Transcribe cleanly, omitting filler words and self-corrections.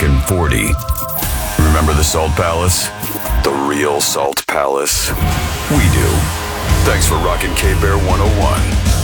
rockin' 40. Remember the Salt Palace? The real Salt Palace. We do. Thanks for rocking K-Bear 101.